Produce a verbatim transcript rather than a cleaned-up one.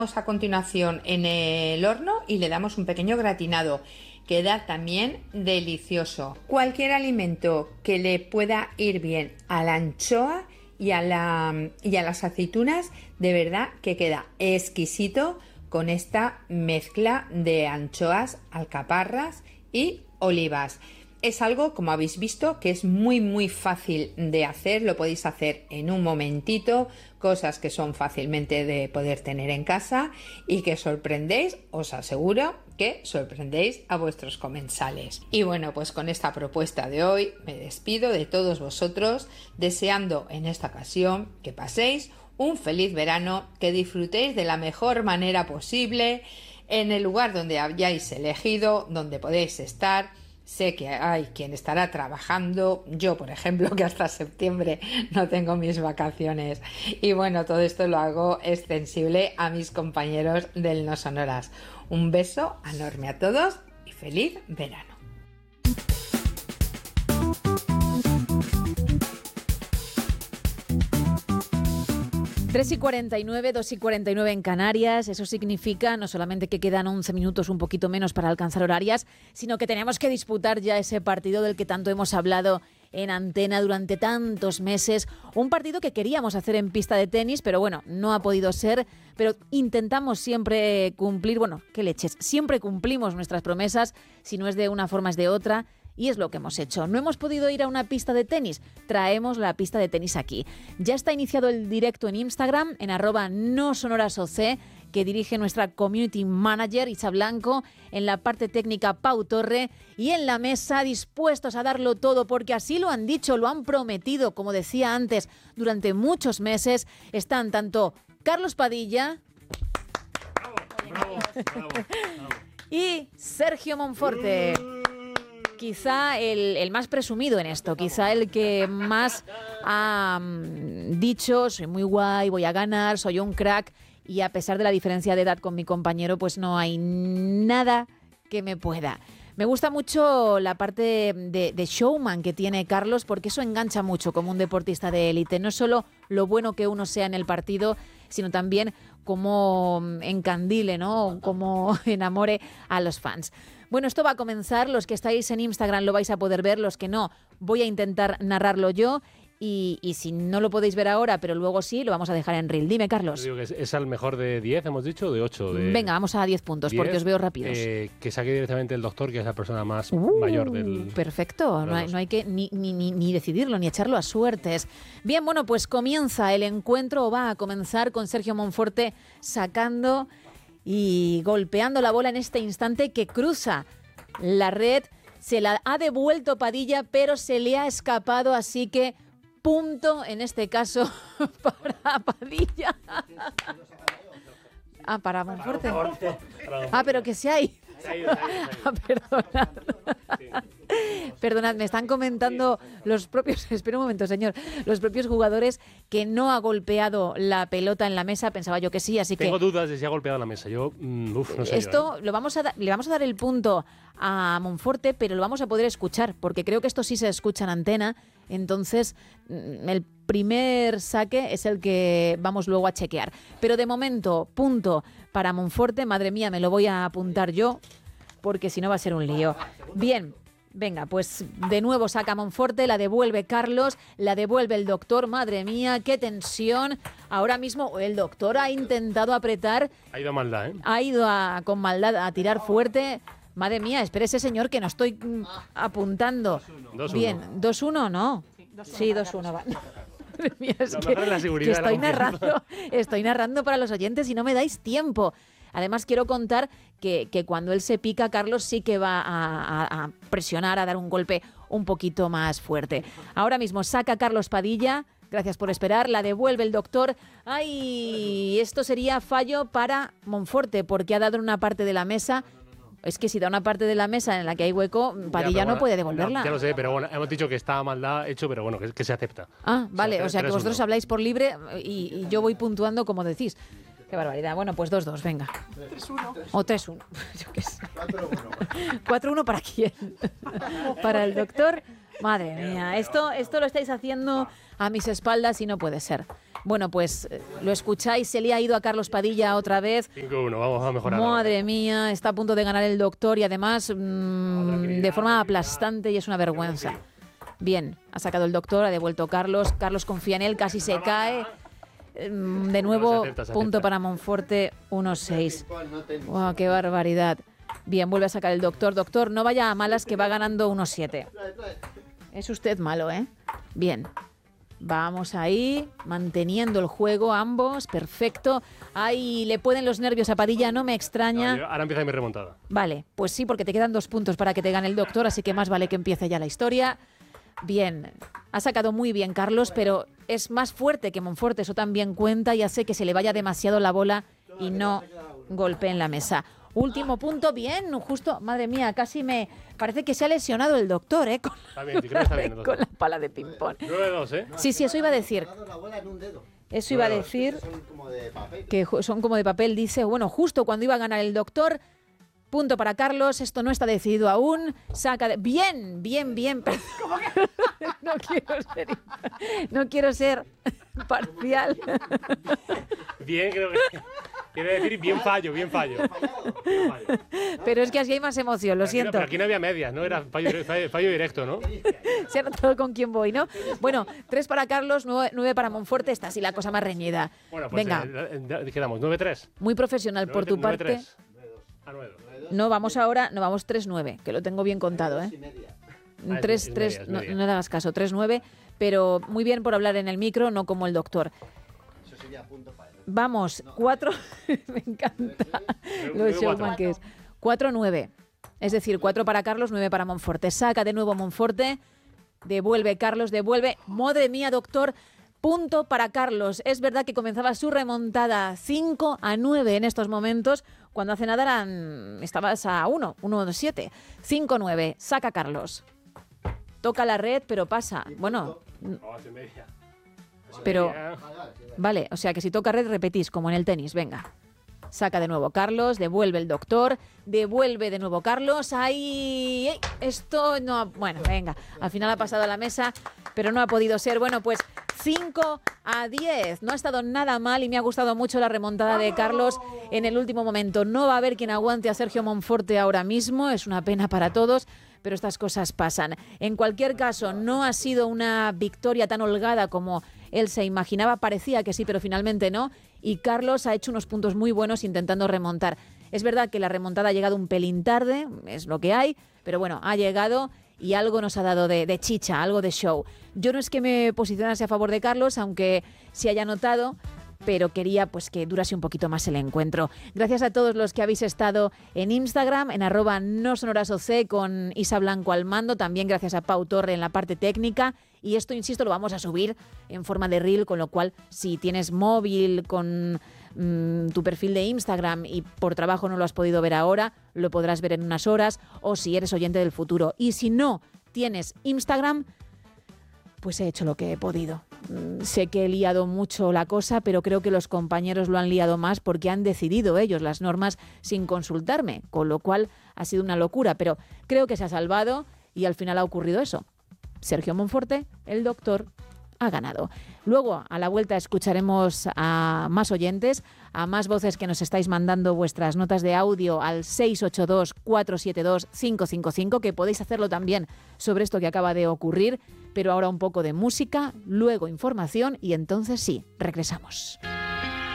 a continuación en el horno y le damos un pequeño gratinado. Queda también delicioso. Cualquier alimento que le pueda ir bien a la anchoa y a, la, y a las aceitunas, de verdad que queda exquisito con esta mezcla de anchoas, alcaparras y olivas. Es algo, como habéis visto, que es muy muy fácil de hacer, lo podéis hacer en un momentito, cosas que son fácilmente de poder tener en casa y que sorprendéis, os aseguro que sorprendéis a vuestros comensales. Y bueno, pues con esta propuesta de hoy me despido de todos vosotros, deseando en esta ocasión que paséis un feliz verano, que disfrutéis de la mejor manera posible en el lugar donde hayáis elegido, donde podéis estar. Sé que hay quien estará trabajando, yo por ejemplo que hasta septiembre no tengo mis vacaciones, y bueno, todo esto lo hago extensible a mis compañeros del No Sonoras. Un beso enorme a todos y feliz verano. tres y cuarenta y nueve, dos y cuarenta y nueve en Canarias. Eso significa no solamente que quedan once minutos, un poquito menos para alcanzar horarias, sino que tenemos que disputar ya ese partido del que tanto hemos hablado en antena durante tantos meses. Un partido que queríamos hacer en pista de tenis, pero bueno, no ha podido ser. Pero intentamos siempre cumplir, bueno, qué leches, siempre cumplimos nuestras promesas, si no es de una forma es de otra. Y es lo que hemos hecho. No hemos podido ir a una pista de tenis. Traemos la pista de tenis aquí. Ya está iniciado el directo en Instagram, en arroba no sonoras oc, que dirige nuestra community manager Isa Blanco, en la parte técnica Pau Torre y en la mesa dispuestos a darlo todo porque así lo han dicho, lo han prometido, como decía antes, durante muchos meses. Están tanto Carlos Padilla bravo, bravo, bravo, bravo. y Sergio Monforte. Quizá el, el más presumido en esto, quizá el que más ha um, dicho, soy muy guay, voy a ganar, soy un crack, y a pesar de la diferencia de edad con mi compañero, pues no hay nada que me pueda. Me gusta mucho la parte de, de showman que tiene Carlos, porque eso engancha mucho como un deportista de élite. No solo lo bueno que uno sea en el partido, sino también cómo encandile, ¿no? Cómo enamore a los fans. Bueno, esto va a comenzar. Los que estáis en Instagram lo vais a poder ver, los que no, voy a intentar narrarlo yo. Y, y si no lo podéis ver ahora, pero luego sí, lo vamos a dejar en reel. Dime, Carlos. Yo digo que es, es al mejor de diez, hemos dicho, o de ocho. De Venga, vamos a diez puntos, diez, porque os veo rápidos. Eh, que saque directamente el doctor, que es la persona más uh, mayor del... Perfecto, no hay, no hay que ni, ni, ni, ni decidirlo, ni echarlo a suertes. Bien, bueno, pues comienza el encuentro, o va a comenzar con Sergio Monforte sacando y golpeando la bola en este instante que cruza la red. Se la ha devuelto Padilla, pero se le ha escapado, así que... punto, en este caso, para Padilla. Ah, para Monforte. Ah, pero que se ha ido. Ah, perdonad. Perdonad, me están comentando los propios... Espera un momento, señor. Los propios jugadores que no ha golpeado la pelota en la mesa. Pensaba yo que sí, así que... Tengo dudas de si ha golpeado la mesa. Yo, mm, uf, no sé. Esto yo, ¿eh? lo vamos a da- le vamos a dar el punto a Monforte, pero lo vamos a poder escuchar, porque creo que esto sí se escucha en antena. Entonces, el primer saque es el que vamos luego a chequear. Pero de momento, punto para Monforte. Madre mía, me lo voy a apuntar yo, porque si no va a ser un lío. Bien, venga, pues de nuevo saca Monforte, la devuelve Carlos, la devuelve el doctor. Madre mía, qué tensión. Ahora mismo el doctor ha intentado apretar. Ha ido a maldad, ¿eh? Ha ido a, con maldad a tirar fuerte. Madre mía, espérese, señor, que no estoy mm, apuntando. dos uno. Bien, dos uno, ¿no? Sí, dos uno. Va. Madre mía, es que, la seguridad, que estoy la narrando, estoy narrando para los oyentes y no me dais tiempo. Además, quiero contar que, que cuando él se pica, Carlos sí que va a, a, a presionar, a dar un golpe un poquito más fuerte. Ahora mismo saca Carlos Padilla. Gracias por esperar. La devuelve el doctor. ¡Ay! Esto sería fallo para Monforte, porque ha dado una parte de la mesa. Es que si da una parte de la mesa en la que hay hueco, Padilla ya, bueno, no puede devolverla. No, ya lo sé, pero bueno, hemos dicho que está a maldad hecho, pero bueno, que, que se acepta. Ah, vale, o sea, o sea que vosotros uno. habláis por libre y, y yo voy puntuando como decís. Qué barbaridad. Bueno, pues dos dos, venga. tres uno. O tres uno. Yo qué sé. cuatro uno. cuatro uno para quién? Para el doctor. Madre mía, esto, esto lo estáis haciendo a mis espaldas y no puede ser. Bueno, pues eh, lo escucháis, se le ha ido a Carlos Padilla otra vez. cinco uno, vamos a mejorar. Madre ahora. mía, está a punto de ganar el doctor y además mmm, de forma aplastante y es una vergüenza. Bien, ha sacado el doctor, ha devuelto Carlos. Carlos confía en él, casi se cae. De nuevo, No, se acepta, se punto acepta. para Monforte, uno seis. ¡Wow, qué barbaridad! Bien, vuelve a sacar el doctor. Doctor, no vaya a malas que va ganando uno siete. Es usted malo, ¿eh? Bien. Vamos ahí, manteniendo el juego ambos, perfecto. Ahí le pueden los nervios a Padilla, no me extraña. No, yo- ahora empieza mi remontada. Vale, pues sí, porque te quedan dos puntos para que te gane el doctor, así que más vale que empiece ya la historia. Bien, ha sacado muy bien Carlos, pero es más fuerte que Monforte, eso también cuenta y hace que se le vaya demasiado la bola y no golpee en la mesa. Último punto, bien, justo, madre mía, casi me... Parece que se ha lesionado el doctor, ¿eh? Con, Está bien, yo creo que está bien. con la pala de ping-pong. nueve dos, ¿eh? Sí, sí, eso iba a decir. Eso iba a decir que ju- son como de papel, dice, bueno, justo cuando iba a ganar el doctor, punto para Carlos, esto no está decidido aún, saca de... Bien, bien, bien, pero- no quiero ser, no quiero ser parcial. Bien, creo que... Quiere decir bien fallo, bien fallo. Bien fallo. Pero es que así hay más emoción, lo Aquí no- siento. pero aquí no había medias, ¿no? Era fallo, fallo- fallo directo, ¿no? Se ha notado con quién voy, ¿no? Bueno, tres para Carlos, nueve, nueve para Monforte, esta sí la cosa más reñida. Bueno, pues Venga, eh, eh, quedamos nueve tres. muy profesional por tu parte. A nueve. No, vamos ahora, no, vamos tres nueve, que lo tengo bien contado, ¿eh? Ah, es- tres es tres, media, es no, media. no le hagas caso, tres nueve, pero muy bien por hablar en el micro, no como el doctor. Vamos, cuatro, me encanta lo Nueve, showman cuatro. que es. cuatro nueve, es decir, cuatro para Carlos, nueve para Monforte. Saca de nuevo Monforte, devuelve Carlos, devuelve. Madre mía, doctor, punto para Carlos. Es verdad que comenzaba su remontada cinco a nueve en estos momentos, cuando hace nada eran, estabas a uno, uno siete. cinco nueve, saca Carlos. Toca la red, pero pasa. Bueno, No, es media. pero... Media. Vale, o sea que si toca red repetís, como en el tenis, venga. Saca de nuevo Carlos, devuelve el doctor, devuelve de nuevo Carlos. ¡Ay! ¡Ey! Esto no... Bueno, venga, al final ha pasado a la mesa, pero no ha podido ser. Bueno, pues cinco a diez. No ha estado nada mal y me ha gustado mucho la remontada de Carlos en el último momento. No va a haber quien aguante a Sergio Monforte ahora mismo, es una pena para todos, pero estas cosas pasan. En cualquier caso, no ha sido una victoria tan holgada como él se imaginaba, parecía que sí, pero finalmente no, y Carlos ha hecho unos puntos muy buenos intentando remontar. Es verdad que la remontada ha llegado un pelín tarde, es lo que hay, pero bueno, ha llegado y algo nos ha dado de, de chicha, algo de show. Yo no es que me posicionase a favor de Carlos, aunque se haya notado, pero quería pues que durase un poquito más el encuentro. Gracias a todos los que habéis estado en Instagram, en arroba no sonorasoc con Isa Blanco al mando, también gracias a Pau Torre en la parte técnica, y esto, insisto, lo vamos a subir en forma de reel, con lo cual si tienes móvil con mmm, tu perfil de Instagram y por trabajo no lo has podido ver ahora, lo podrás ver en unas horas, o si eres oyente del futuro. Y si no tienes Instagram, pues he hecho lo que he podido. Mm, Sé que he liado mucho la cosa, pero creo que los compañeros lo han liado más porque han decidido ellos las normas sin consultarme, con lo cual ha sido una locura, pero creo que se ha salvado y al final ha ocurrido eso. Sergio Monforte, el doctor, ha ganado. Luego, a la vuelta, escucharemos a más oyentes, a más voces que nos estáis mandando vuestras notas de audio al seis ocho dos, cuatro siete dos, cinco cinco cinco, que podéis hacerlo también sobre esto que acaba de ocurrir, pero ahora un poco de música, luego información y entonces sí, regresamos.